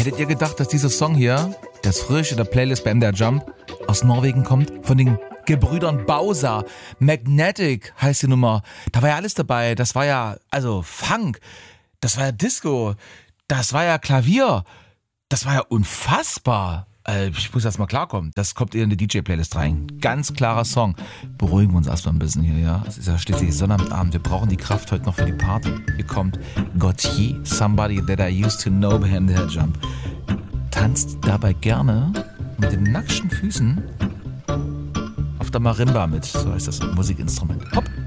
Hättet ihr gedacht, dass dieser Song hier, das frisch in der Playlist bei MDR Jump, aus Norwegen kommt? Von den Gebrüdern Bausa. Magnetic heißt die Nummer. Da war ja alles dabei. Das war ja, also Funk. Das war ja Disco. Das war ja Klavier. Das war ja unfassbar. Ich muss erst mal klarkommen. Das kommt in die DJ-Playlist rein. Ganz klarer Song. Beruhigen wir uns erstmal ein bisschen hier, ja. Es ist ja schließlich Sonnabendabend. Wir brauchen die Kraft heute noch für die Party. Hier kommt Gautier, Somebody That I Used to Know bei MDR Jump. Tanzt dabei gerne mit den nackten Füßen auf der Marimba mit. So heißt das Musikinstrument. Hopp.